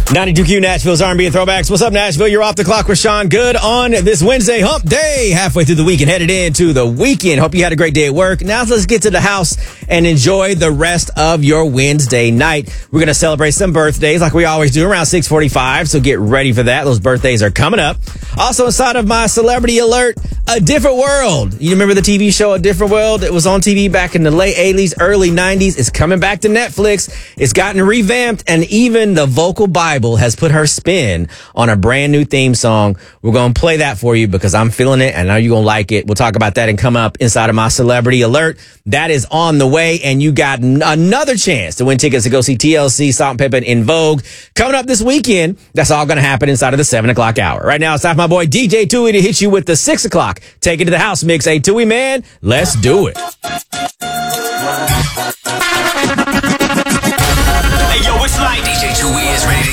92Q Nashville's R&B and Throwbacks. What's up, Nashville? You're off the clock with Sean Good on this Wednesday hump day. Halfway through the week and headed into the weekend. Hope you had a great day at work. Now let's get to the house and enjoy the rest of your Wednesday night. We're going to celebrate some birthdays like we always do around 6:45, so get ready for that. Those birthdays are coming up. Also inside of my celebrity alert, A Different World. You remember the TV show A Different World? It was on TV back in the late 80s, early 90s. It's coming back to Netflix. It's gotten revamped, and even the vocal Bible has put her spin on a brand new theme song. We're going to play that for you because I'm feeling it, and I know you're going to like it. We'll talk about that and come up inside of my celebrity alert. That is on the way, and you got another chance to win tickets to go see TLC, Salt and Pepper, and In Vogue coming up this weekend. That's all going to happen inside of the 7 o'clock hour. Right now, it's time for my boy DJ Tui to hit you with the 6 o'clock. Take it to the house mix. Hey, Tui, man, let's do it. Hey, yo, it's like DJ Tui is ready.